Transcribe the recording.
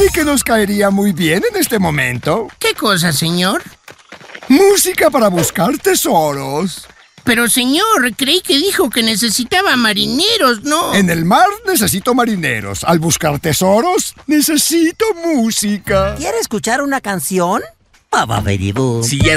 ¿Sabe qué nos caería muy bien en este momento? ¿Qué cosa, señor? Música para buscar tesoros. Pero, señor, creí que dijo que necesitaba marineros, ¿no? En el mar necesito marineros. Al buscar tesoros, necesito música. ¿Quiere escuchar una canción? Papaveribú. Si ya